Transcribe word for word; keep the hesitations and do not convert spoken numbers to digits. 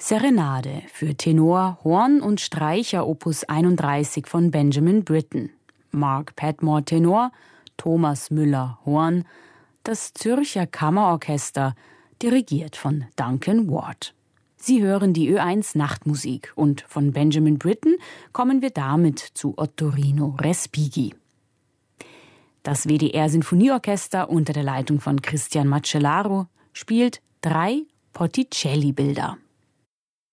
Serenade für Tenor, Horn und Streicher Opus einunddreißig von Benjamin Britten. Mark Padmore Tenor, Thomas Müller Horn, das Zürcher Kammerorchester, dirigiert von Duncan Ward. Sie hören die Ö eins Nachtmusik und von Benjamin Britten kommen wir damit zu Ottorino Respighi. Das W D R-Sinfonieorchester unter der Leitung von Christian Macellaro spielt drei Botticelli-Bilder.